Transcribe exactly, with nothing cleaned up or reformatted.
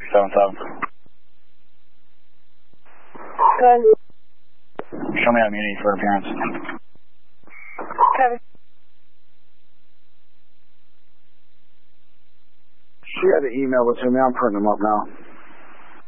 seven seven. Good. Show me on immunity for appearance. Kevin. She had an email with me. I'm printing them up now.